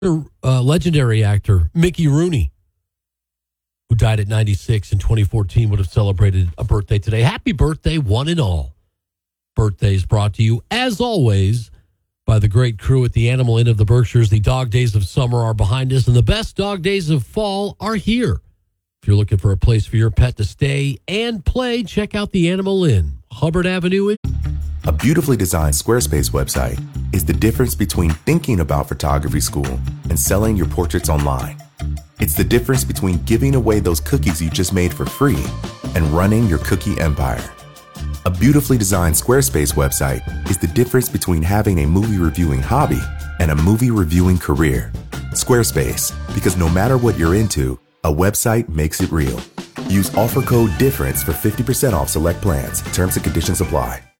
Legendary actor Mickey Rooney, who died at 96 in 2014, would have celebrated a birthday today. Happy birthday, one and all. Birthdays brought to you, as always, by the great crew at the Animal Inn of the Berkshires. The dog days of summer are behind us, and the best dog days of fall are here. If you're looking for a place for your pet to stay and play, check out the Animal Inn, Hubbard Avenue. A beautifully designed Squarespace website is the difference between thinking about photography school and selling your portraits online. It's the difference between giving away those cookies you just made for free and running your cookie empire. A beautifully designed Squarespace website is the difference between having a movie reviewing hobby and a movie reviewing career. Squarespace, because no matter what you're into, a website makes it real. Use offer code DIFFERENCE for 50% off select plans. Terms and conditions apply.